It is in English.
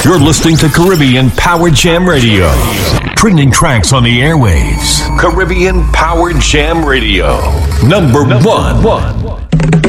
You're listening to Caribbean Power Jam Radio. Trending tracks on the airwaves. Caribbean Power Jam Radio. Number one.